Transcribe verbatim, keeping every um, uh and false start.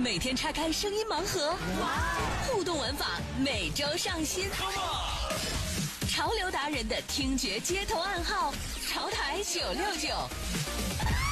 每天拆开声音盲盒，哇！互动玩法每周上新。潮流达人的听觉街头暗号，潮台九六九。